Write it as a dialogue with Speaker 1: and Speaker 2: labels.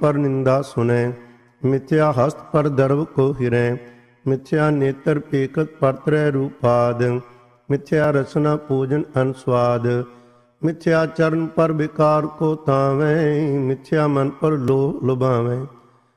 Speaker 1: पर निंदा सुनै। मिथ्या हस्त पर दर्व को हिरै। मिथ्या नेत्र पेकत पर त्रै रूपाद। मिथ्या रचना पूजन अनस्वाद। मिथ्या चरण पर विकार को तावै। मिथ्या मन पर लोभ लुभावै।